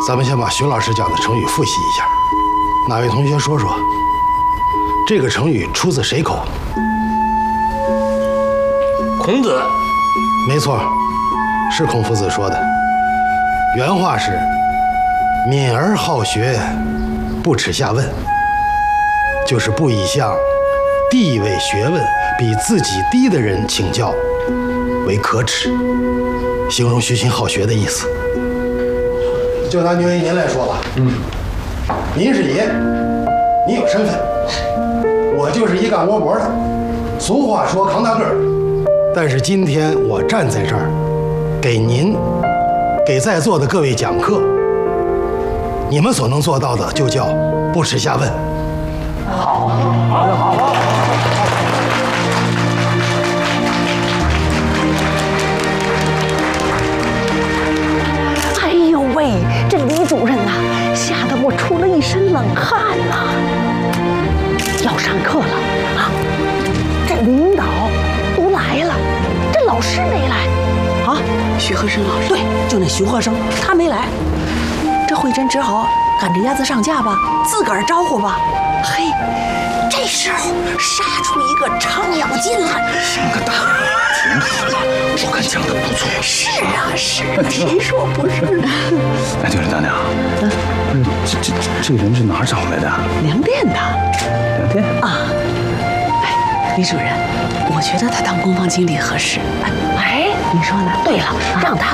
咱们先把徐老师讲的成语复习一下。哪位同学说说，这个成语出自谁口？ 孔子。 没错，是孔夫子说的。原话是“敏而好学，不耻下问”，就是不以向地位学问比自己低的人请教为可耻，形容虚心好学的意思。就拿牛爷您来说吧，您是爷，你有身份，我就是一干窝脖的。俗话说扛大个儿，但是今天我站在这儿，给您，给在座的各位讲课，你们所能做到的就叫不耻下问。 好。 哎呦喂，这李主任呐，吓得我出了一身冷汗呐！要上课了啊，这领导都来了，这老师没来啊？ 徐和生老师， 对，就那徐和生，他没来。 这慧珍只好赶着鸭子上架吧，自个儿招呼吧。嘿，这时候杀出一个程咬金来， 像个大人，挺好的，我看讲的不错。 是啊，是啊，谁说不是呢？ 哎，对了，大娘，这人是哪儿找来的？ 粮店的。 粮店啊。哎，李主任，我觉得他当工坊经理合适。 哎， 你说呢？ 对了，让他